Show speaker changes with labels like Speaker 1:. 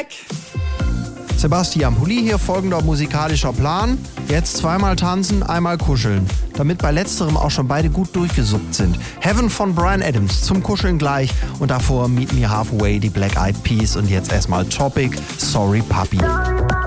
Speaker 1: Black.
Speaker 2: Sebastian Pulli hier, folgender musikalischer Plan. Jetzt zweimal tanzen, einmal kuscheln. Damit bei letzterem auch schon beide gut durchgesuppt sind. Heaven von Bryan Adams zum Kuscheln gleich. Und davor Meet Me Halfway, die Black Eyed Peas. Und jetzt erstmal Topic, Sorry Puppy.